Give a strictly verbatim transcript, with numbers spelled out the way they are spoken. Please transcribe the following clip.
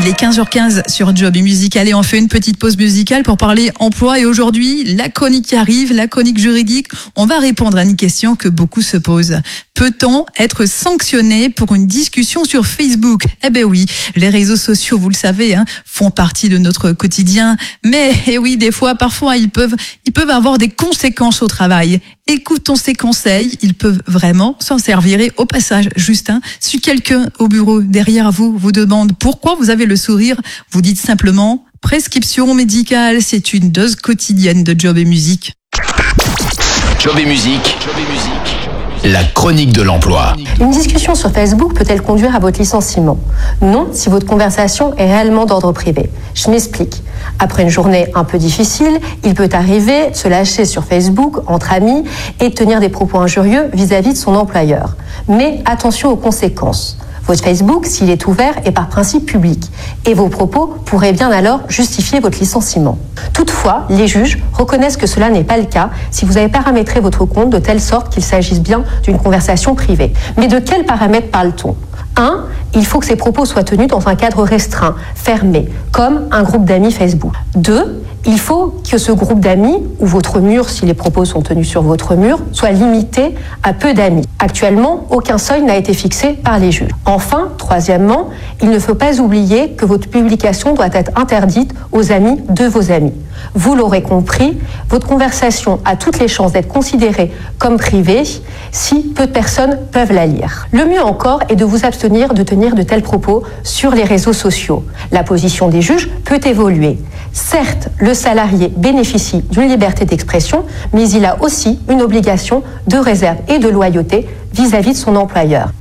Il est quinze heures quinze sur Job et Musique. Allez, on fait une petite pause musicale pour parler emploi. Et aujourd'hui, la chronique qui arrive, la chronique juridique. On va répondre à une question que beaucoup se posent. Peut-on être sanctionné pour une discussion sur Facebook? Eh ben oui, les réseaux sociaux, vous le savez, hein, font partie de notre quotidien. Mais, eh oui, des fois, parfois, ils peuvent, ils peuvent avoir des conséquences au travail. Écoutons ces conseils, ils peuvent vraiment s'en servir. Et au passage, Justin, si quelqu'un au bureau derrière vous vous demande pourquoi vous avez le sourire, vous dites simplement « Prescription médicale, c'est une dose quotidienne de Job et Musique ». Job et Musique, Job et Musique. La chronique de l'emploi. Une discussion sur Facebook peut-elle conduire à votre licenciement? Non, si votre conversation est réellement d'ordre privé. Je m'explique. Après une journée un peu difficile, il peut arriver de se lâcher sur Facebook entre amis et de tenir des propos injurieux vis-à-vis de son employeur. Mais attention aux conséquences. Votre Facebook, s'il est ouvert, est par principe public et vos propos pourraient bien alors justifier votre licenciement. Toutefois, les juges reconnaissent que cela n'est pas le cas si vous avez paramétré votre compte de telle sorte qu'il s'agisse bien d'une conversation privée. Mais de quels paramètres parle-t-on? un. Il faut que ces propos soient tenus dans un cadre restreint, fermé, comme un groupe d'amis Facebook. deux. Il faut que ce groupe d'amis, ou votre mur, si les propos sont tenus sur votre mur, soit limité à peu d'amis. Actuellement, aucun seuil n'a été fixé par les juges. Enfin, troisièmement, il ne faut pas oublier que votre publication doit être interdite aux amis de vos amis. Vous l'aurez compris, votre conversation a toutes les chances d'être considérée comme privée si peu de personnes peuvent la lire. Le mieux encore est de vous abstenir de tenir de tels propos sur les réseaux sociaux. La position des juges peut évoluer. Certes, le salarié bénéficie d'une liberté d'expression, mais il a aussi une obligation de réserve et de loyauté vis-à-vis de son employeur.